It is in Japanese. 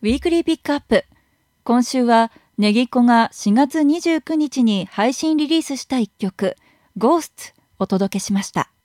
ウィークリーピックアップ。今週はネギっ子が4月29日に配信リリースした一曲 Ghosts お届けしました。